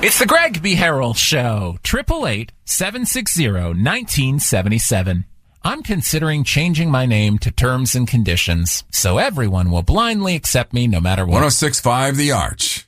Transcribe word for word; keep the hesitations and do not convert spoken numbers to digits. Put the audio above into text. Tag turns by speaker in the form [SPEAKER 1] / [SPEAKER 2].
[SPEAKER 1] It's the Greg B. Harrell Show, eight eight eight, seven six zero, one nine seven seven. I'm considering changing my name to Terms and Conditions, so everyone will blindly accept me no matter what.
[SPEAKER 2] one oh six point five The Arch.